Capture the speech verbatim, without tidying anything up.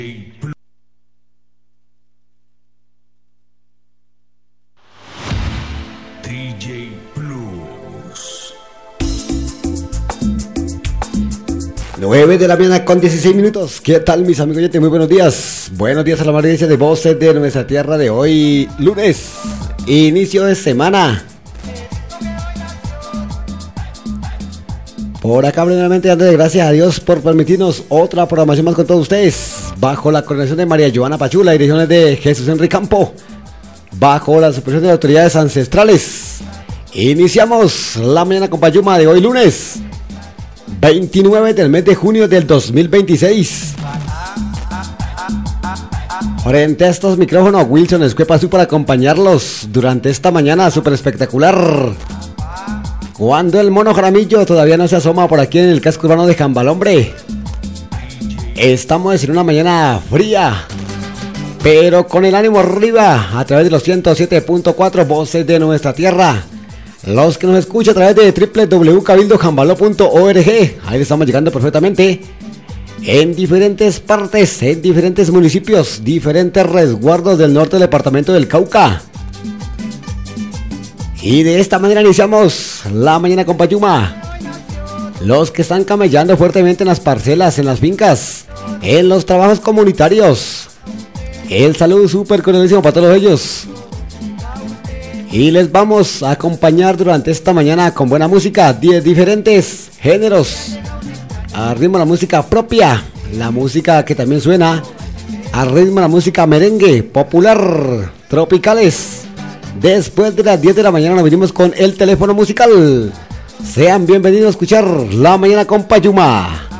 D J Plus. nueve de la mañana con dieciséis minutos. ¿Qué tal, mis amigos? Muy buenos días. Buenos días a la audiencia de Voces de nuestra tierra de hoy, lunes, inicio de semana. Por acá, primeramente, dándole gracias a Dios por permitirnos otra programación más con todos ustedes. Bajo la coordinación de María Joana Pachula y direcciones de Jesús Henry Campo. Bajo la supervisión de autoridades ancestrales. Iniciamos la mañana con Payuma de hoy, lunes veintinueve del mes de junio del dos mil veintiséis. Frente a estos micrófonos, Wilson Escuepazú para acompañarlos durante esta mañana súper espectacular. Cuando el mono Jaramillo todavía no se asoma por aquí en el casco urbano de Jambalombre. Estamos en una mañana fría, pero con el ánimo arriba a través de los ciento siete punto cuatro Voces de nuestra tierra. Los que nos escuchan a través de doble u doble u doble u punto cabildo jambaló punto org, ahí estamos llegando perfectamente. En diferentes partes, en diferentes municipios, diferentes resguardos del norte del departamento del Cauca. Y de esta manera iniciamos la mañana con Payuma. Los que están camellando fuertemente en las parcelas, en las fincas, en los trabajos comunitarios. El saludo súper cordialísimo para todos ellos. Y les vamos a acompañar durante esta mañana con buena música, diez diferentes géneros. Al ritmo de la música propia, la música que también suena al ritmo de la música merengue, popular, tropicales. Después de las diez de la mañana nos venimos con el teléfono musical. Sean bienvenidos a escuchar La Mañana con Payuma.